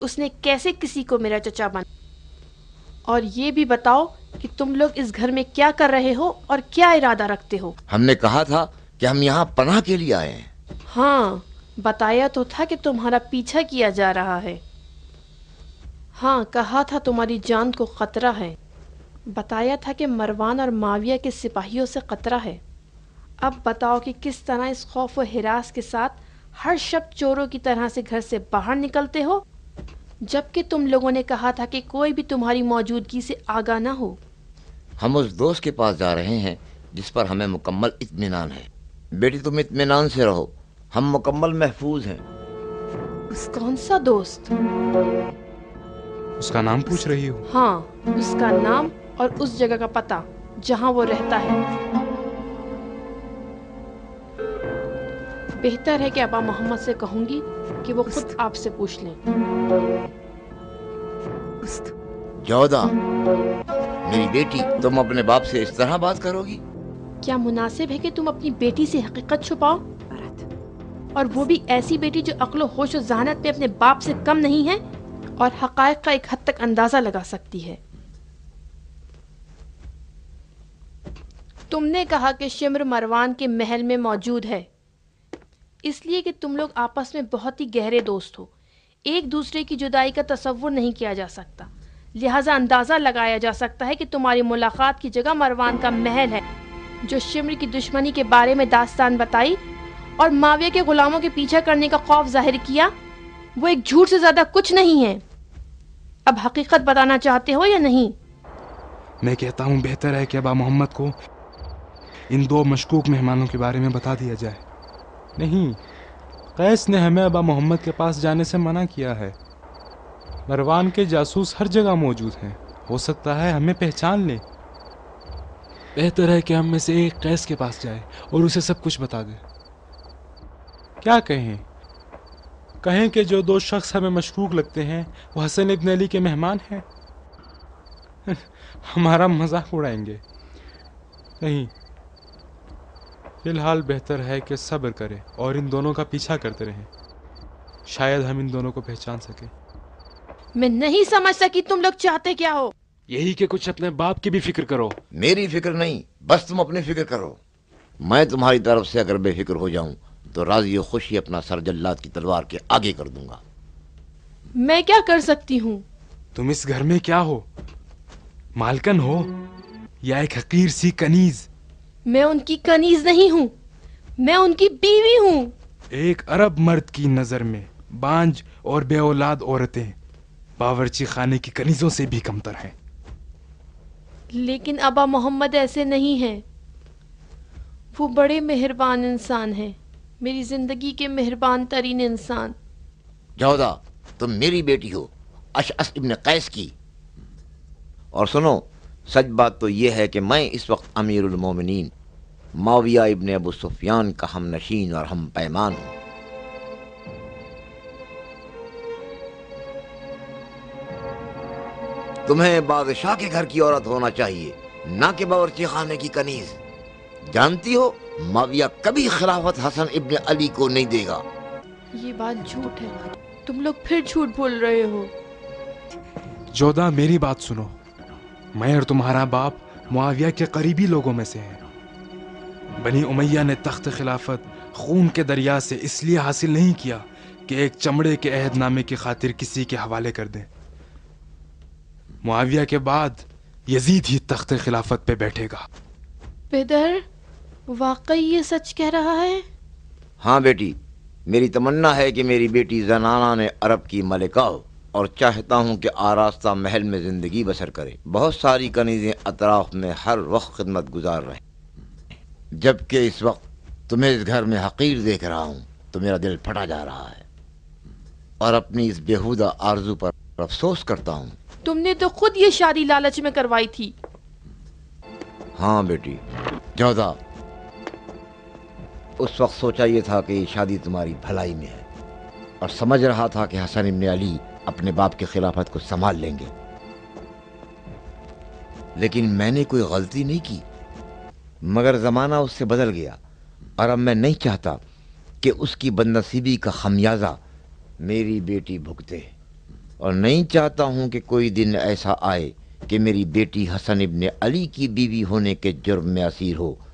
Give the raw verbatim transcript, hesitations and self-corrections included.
اس نے کیسے کسی کو میرا چچا بنا؟ اور یہ بھی بتاؤ کہ تم لوگ اس گھر میں کیا کر رہے ہو اور کیا ارادہ رکھتے ہو؟ ہم نے کہا تھا کہ ہم یہاں پناہ کے لیے آئے ہیں۔ ہاں، بتایا تو تھا کہ تمہارا پیچھا کیا جا رہا ہے۔ ہاں، کہا تھا تمہاری جان کو خطرہ ہے۔ بتایا تھا کہ مروان اور معاویہ کے سپاہیوں سے خطرہ ہے۔ اب بتاؤ کہ کس طرح اس خوف و ہراس کے ساتھ ہر شب چوروں کی طرح سے گھر سے باہر نکلتے ہو، جبکہ تم لوگوں نے کہا تھا کہ کوئی بھی تمہاری موجودگی سے آگاہ نہ ہو۔ ہم اس دوست کے پاس جا رہے ہیں جس پر ہمیں مکمل اطمینان ہے۔ بیٹی تم اطمینان سے رہو، ہم مکمل محفوظ ہیں۔ اس کون سا دوست؟ اس کا نام پوچھ رہی ہو؟ ہاں، اس کا نام اور اس جگہ کا پتہ جہاں وہ رہتا ہے۔ بہتر ہے کہ ابا محمد سے کہوں گی کہ وہ خود آپ سے پوچھ لیں۔ جودہ میری بیٹی، تم اپنے باپ سے اس طرح بات کرو گی؟ کیا مناسب ہے کہ تم اپنی بیٹی سے حقیقت چھپاؤ؟ اور وہ بھی ایسی بیٹی جو عقل و ہوش و ذہانت میں اپنے باپ سے کم نہیں ہے اور حقائق کا ایک حد تک اندازہ لگا سکتی ہے۔ تم نے کہا کہ شمر مروان کے محل میں موجود ہے، اس لیے کہ تم لوگ آپس میں بہت ہی گہرے دوست ہو، ایک دوسرے کی جدائی کا تصور نہیں کیا جا سکتا، لہٰذا اندازہ لگایا جا سکتا ہے کہ تمہاری ملاقات کی جگہ مروان کا محل ہے، جو شمر کی دشمنی کے بارے میں داستان بتائی اور معاویہ کے غلاموں کے پیچھا کرنے کا خوف ظاہر کیا، وہ ایک جھوٹ سے زیادہ کچھ نہیں ہے۔ اب حقیقت بتانا چاہتے ہو یا نہیں؟ میں کہتا ہوں بہتر ہے کہ ابا محمد کو ان دو مشکوک مہمانوں کے بارے میں بتا دیا جائے۔ نہیں، قیس نے ہمیں ابا محمد کے پاس جانے سے منع کیا ہے۔ مروان کے جاسوس ہر جگہ موجود ہیں، ہو سکتا ہے ہمیں پہچان لیں۔ بہتر ہے کہ ہم میں سے ایک قیس کے پاس جائے اور اسے سب کچھ بتا دے۔ کیا کہیں؟ کہیں کہ جو دو شخص ہمیں مشکوک لگتے ہیں وہ حسن ابن علی کے مہمان ہیں؟ ہمارا مذاق اڑائیں گے۔ نہیں، فی الحال بہتر ہے کہ صبر کرے اور ان دونوں کا پیچھا کرتے رہیں، شاید ہم ان دونوں کو پہچان سکیں۔ میں نہیں سمجھ سکی تم لوگ چاہتے کیا ہو؟ یہی کہ کچھ اپنے باپ کی بھی فکر کرو۔ میری فکر نہیں، بس تم اپنی فکر کرو۔ میں تمہاری طرف سے اگر بے فکر ہو جاؤں تو راضی و خوشی اپنا سر جلاد کی تلوار کے آگے کر دوں گا۔ میں کیا کر سکتی ہوں؟ تم اس گھر میں کیا ہو؟ مالکن ہو یا ایک حقیر سی کنیز؟ میں ان کی کنیز نہیں ہوں، میں ان کی بیوی ہوں۔ ایک عرب مرد کی نظر میں بانج اور بے اولاد عورتیں باورچی خانے کی کنیزوں سے بھی کمتر ہیں۔ لیکن ابا محمد ایسے نہیں ہیں، وہ بڑے مہربان انسان ہیں، میری زندگی کے مہربان ترین انسان۔ جودہ تم میری بیٹی ہو، اشعث ابن قیس کی۔ اور سنو، سچ بات تو یہ ہے کہ میں اس وقت امیر المومنین معاویہ ابن ابو سفیان کا ہم نشین اور ہم پیمان ہوں۔ تمہیں بادشاہ کے گھر کی عورت ہونا چاہیے، نہ کہ باورچی خانے کی کنیز۔ جانتی ہو معاویہ کبھی خلافت حسن ابن علی کو نہیں دے گا۔ یہ بات جھوٹ ہے، تم لوگ پھر جھوٹ بول رہے ہو۔ جودہ میری بات سنو، میں اور تمہارا باپ معاویہ کے قریبی لوگوں میں سے ہیں۔ بنی امیہ نے تخت خلافت خون کے دریا سے اس لیے حاصل نہیں کیا کہ ایک چمڑے کے عہد نامے کی خاطر کسی کے حوالے کر دیں۔ معاویہ کے بعد یزید ہی تخت خلافت پہ بیٹھے گا۔ پدر، واقعی یہ سچ کہہ رہا ہے؟ ہاں بیٹی، میری تمنا ہے کہ میری بیٹی زنانہ نے عرب کی ملکہ ہو، اور چاہتا ہوں کہ آراستہ محل میں زندگی بسر کرے، بہت ساری کنیزیں اطراف میں ہر وقت خدمت گزار رہیں۔ جبکہ اس وقت تمہیں اس گھر میں حقیر دیکھ رہا ہوں تو میرا دل پھٹا جا رہا ہے، اور اپنی اس بےہودہ آرزو پر افسوس کرتا ہوں۔ تم نے تو خود یہ شادی لالچ میں کروائی تھی۔ ہاں بیٹی جودہ، اس وقت سوچا یہ تھا کہ یہ شادی تمہاری بھلائی میں ہے، اور سمجھ رہا تھا کہ حسن ابن علی اپنے باپ کی خلافت کو سنبھال لیں گے، لیکن میں نے کوئی غلطی نہیں کی۔ مگر زمانہ اس سے بدل گیا، اور اب میں نہیں چاہتا کہ اس کی بد نصیبی کا خمیازہ میری بیٹی بھگتے، اور نہیں چاہتا ہوں کہ کوئی دن ایسا آئے کہ میری بیٹی حسن ابن علی کی بیوی ہونے کے جرم میں اسیر ہو